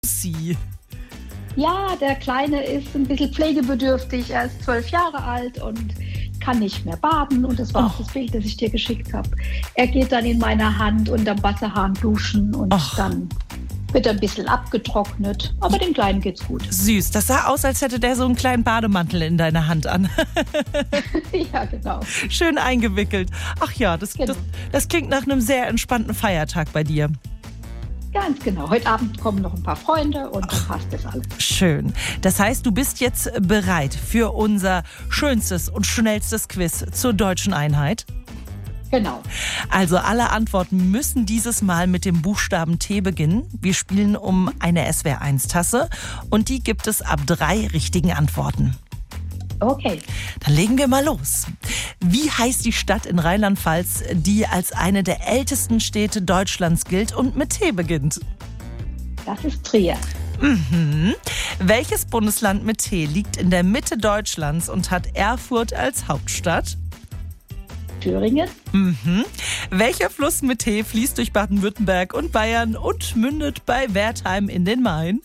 Sie. Ja, der Kleine ist ein bisschen pflegebedürftig. Er ist 12 Jahre alt und kann nicht mehr baden. Und das war auch das Bild, das ich dir geschickt habe. Er geht dann in meiner Hand unterm Wasserhahn duschen und dann wird er ein bisschen abgetrocknet. Aber dem Kleinen geht's gut. Süß. Das sah aus, als hätte der so einen kleinen Bademantel in deiner Hand an. Ja, genau. Schön eingewickelt. Ach ja, das klingt nach einem sehr entspannten Feiertag bei dir. Ganz genau. Heute Abend kommen noch ein paar Freunde und dann passt das alles. Schön. Das heißt, du bist jetzt bereit für unser schönstes und schnellstes Quiz zur deutschen Einheit? Genau. Also alle Antworten müssen dieses Mal mit dem Buchstaben T beginnen. Wir spielen um eine SWR1-Tasse und die gibt es ab 3 richtigen Antworten. Okay. Dann legen wir mal los. Wie heißt die Stadt in Rheinland-Pfalz, die als eine der ältesten Städte Deutschlands gilt und mit T beginnt? Das ist Trier. Welches Bundesland mit T liegt in der Mitte Deutschlands und hat Erfurt als Hauptstadt? Thüringen. Welcher Fluss mit T fließt durch Baden-Württemberg und Bayern und mündet bei Wertheim in den Main?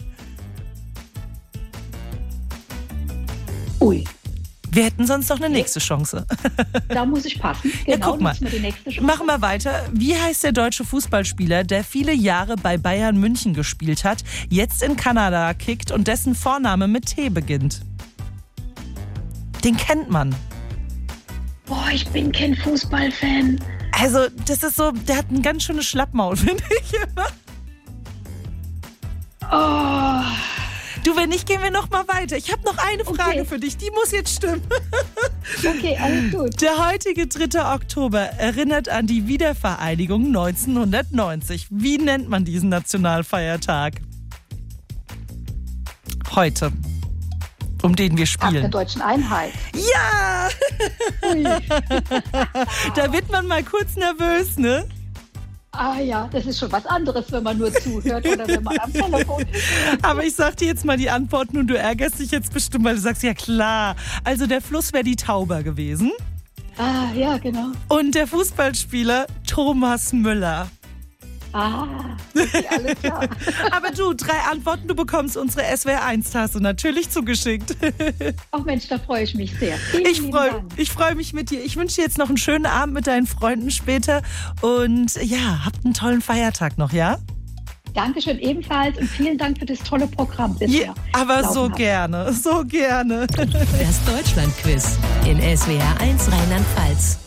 Ui. Wir hätten sonst noch eine nächste Chance. Da muss ich passen. Ja, Genau, guck mal. nutzen wir die nächste Chance. Machen wir weiter. Wie heißt der deutsche Fußballspieler, der viele Jahre bei Bayern München gespielt hat, jetzt in Kanada kickt und dessen Vorname mit T beginnt? Den kennt man. Boah, ich bin kein Fußballfan. Also, das ist so, der hat ein ganz schönes Schlappmaul, finde ich immer. Oh, Du, wenn nicht, gehen wir noch mal weiter. Ich habe noch eine Frage für dich, die muss jetzt stimmen. okay, alles gut. Der heutige 3. Oktober erinnert an die Wiedervereinigung 1990. Wie nennt man diesen Nationalfeiertag? Heute, um den wir Tag der spielen. deutschen Einheit. Ja! Ui. Da wird man mal kurz nervös, ne? Ah ja, das ist schon was anderes, wenn man nur zuhört oder wenn man am Telefon ist. Aber ich sag dir jetzt mal die Antworten und du ärgerst dich jetzt bestimmt, weil du sagst, ja klar. Also der Fluss wäre die Tauber gewesen. Ah, ja, genau. Und der Fußballspieler Thomas Müller. Ah, okay, alles klar. Aber du, 3 Antworten, du bekommst unsere SWR1-Tasse natürlich zugeschickt. Ach Mensch, da freue ich mich sehr. Vielen lieben Dank. Ich freu mich mit dir. Ich wünsche dir jetzt noch einen schönen Abend mit deinen Freunden später. Und ja, habt einen tollen Feiertag noch, ja? Dankeschön ebenfalls und vielen Dank für das tolle Programm bisher. Ja, aber laufen so hat. gerne, so gerne. Das Deutschlandquiz in SWR1 Rheinland-Pfalz.